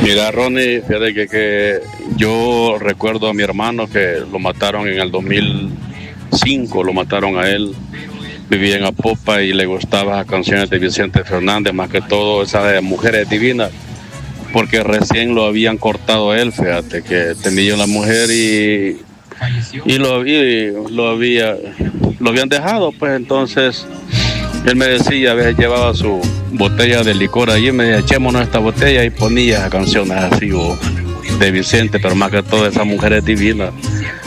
Mira, Ronnie, fíjate que yo recuerdo a mi hermano que lo mataron en el 2005, lo mataron a él. Vivía en Apopa y le gustaban las canciones de Vicente Fernández, más que todo esas de Mujeres Divinas, porque recién lo habían cortado a él, fíjate, que tenía una mujer y lo habían dejado, pues entonces él me decía, a veces llevaba su botella de licor allí, me decía, echémonos esta botella y ponía canciones así de Vicente, pero más que todo esas Mujeres Divinas.